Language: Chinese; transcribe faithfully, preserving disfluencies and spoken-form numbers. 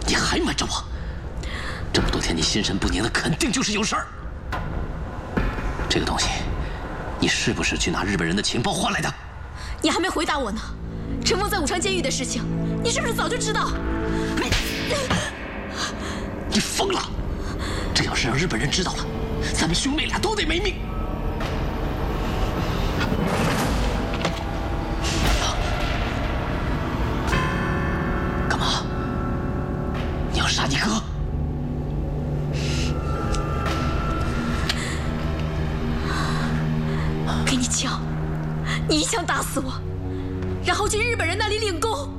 你还瞒着我？这么多天你心神不宁的，肯定就是有事儿。这个东西，你是不是去拿日本人的情报换来的？ 你还没回答我呢。陈峰在武昌监狱的事情，你是不是早就知道？ 你你疯了！这要是让日本人知道了，咱们兄妹俩都得没命。干嘛？你要杀你哥？ 给你枪，你一枪打死我，然后去日本人那里领功。